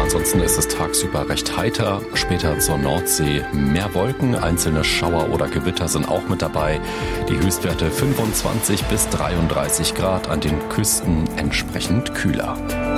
ansonsten ist es tagsüber recht heiter. Später zur Nordsee mehr Wolken, einzelne Schauer oder Gewitter sind auch mit dabei. Die Höchstwerte 25 bis 33 Grad, an den Küsten entsprechend kühler.